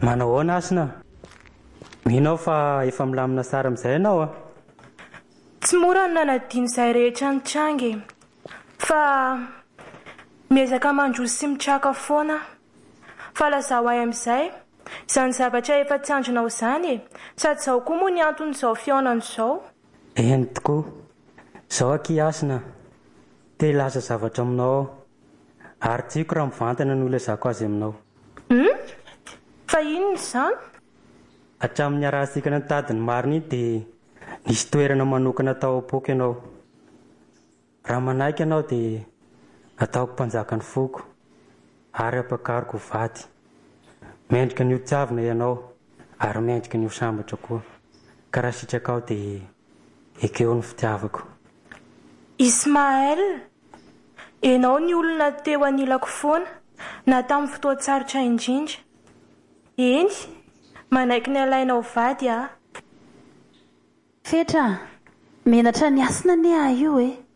Manao ahoana Asina? Minao fa efa milamina sara amin'izay ianao a? Tsy mora ny nanadiny izay rehetra nitrangy fa miezaka mandroso sy mitraka foana. Fa lazao ahy amin'izay izany zavatra efa tsy andronao izany sady izao koa moa ny anton'izao fihaonan'izao. Eny tokoa. Izao aky Asina, te hilaza zavatra aminao ary tiako raha mivantana no ilazako azy aminao. Fa inona izany? Hatramin'ny arahantsika nitady ny marina iny dia nisy toerana manokana tao am-poko ianao. Raha manaiky ianao dia ataoko mpanjaka ny foko ary ampakariko vady. Mendrika ny hitiavana ianao ary mendrika ny sambatra koa. Ka raha sitraka ao dia ekeo ny fitiavako. Ismaël, ianao ny olona teo anilako foana na tamin'ny fotoan-tsarotra indrindra. Eny, manaiky ny alainao vady ah. Fetra, menatra ny Asina ne io e.